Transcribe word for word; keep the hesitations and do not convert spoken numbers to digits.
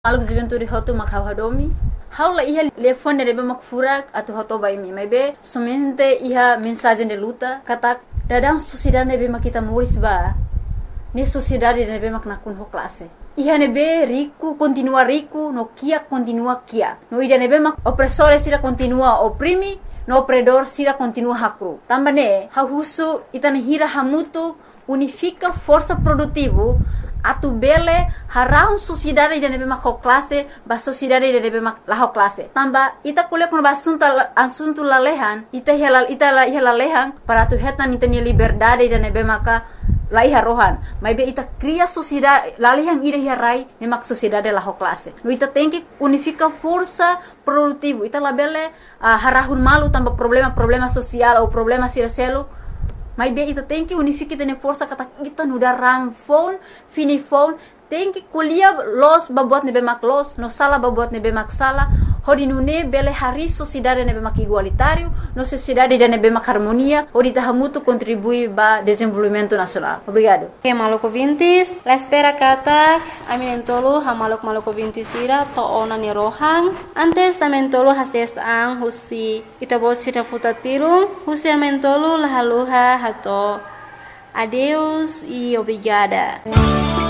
Algo juventude hotu makau hadomi. Haula iha telefone rebe makfurak atau hoto baimi. Maybe somente iha mensagem de luta kata dadang sociedade nebe makita moris ba. Ni sociedade nebe maknakun ho classe. Iha nebe rico continua rico, no kia continua kia. No ida nebe mak opressore sira continua oprimi, no opredor sira continua hakru. Tambane hahusu itana hira hamutu unifica força produtivo atu bele harau sociedade de nebe mak classe ba sociedade de nebe mak la classe tamba ita kuliah kono basunta asunto lalehan ita hela ita la hela lehan para tu hetan ita ni liberdade de nebe maka lai harohan mai be ita cria sociedade lalehan ida hirai ne mak sociedade la classe no ita tem que unifica força produtivo ita la bele uh, harahun malu tamba problema problema social ou problema siraselo. Mas bem, ita tem que unificar dengan força kata kita nuda rang phone, fini phone, tem que kuliah los babuat nebe mak los, no sala babuat nebe mak sala, hodi nune bele hari sociedade nebe mak igualitário, no sociedade de nebe mak harmonia, hodi tahamutu contribui ba desenvolvimento nacional. Obrigado. Okay, Maluku Vintis, la espera kata, aminentolo ha Maluk Maluku Vintis ira to ona ni rohang, antes amentolo hases ang husi itabos sira futatirung, husi amentolo lahaluha hato. Adeus e obrigada.